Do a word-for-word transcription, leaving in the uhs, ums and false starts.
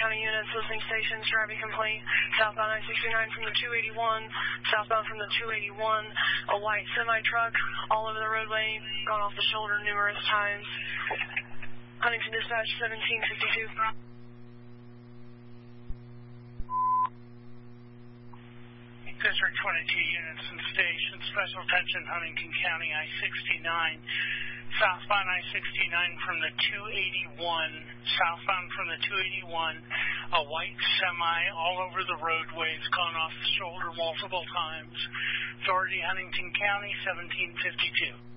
County units, listening stations, driving complaint, southbound I sixty-nine from the two eighty-one, southbound from the two eighty-one, a white semi-truck all over the roadway, gone off the shoulder numerous times. Huntington Dispatch seventeen fifty-two. District twenty-two units and stations, special attention Huntington County I sixty-nine, southbound I sixty-nine from the two eighty-one, southbound from the two eighty-one, a white semi all over the roadways, gone off the shoulder multiple times. Authority Huntington County seventeen fifty-two.